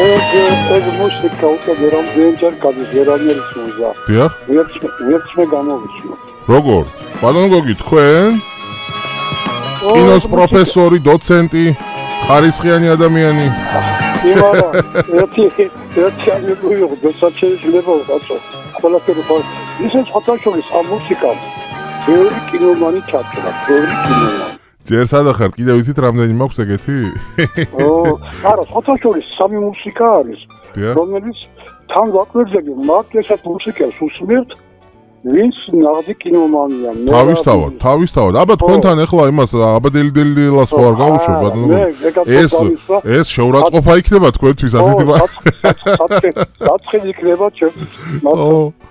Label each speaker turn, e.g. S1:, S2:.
S1: ეს მუსიკა უკვე რამდენჯერ გადის, ვერავინ ისმოდა.
S2: დიახ.
S1: ვერცმე გამოვიცნო.
S2: როგორ? ბატონო გოგი, თქვენ? კინოს პროფესორი, დოცენტი, ხარისხიანი ადამიანი.
S1: იმარა, ერთი ამიგუიო, დოსაჩეშეიძლება ვაცო. ყველაფერი ხო. ისე ფოტოშოპის ამ მუსიკამ ბევრი კინომანი ჩაჭრა, ბევრი კინომანი.
S2: ჯერ სადახარ, კიდევ იცით რამდენი მაქვს ეგეთი?
S1: არა, ფოტოშოპის სამი მუსიკა არის, რომელიც თან ვაკვირდები, მათ ესეთ მუსიკას უსმენთ, ვინც ნაღდი კინომანია.
S2: თავისთავად. აბა თქვენთან ახლა იმას აბადელდილას ხო არ გავუშვებ, ბატონო. ეს შეურაცხყოფა იქნება თქვენთვის ასეთი.
S1: საცხი იქნება ჩემ.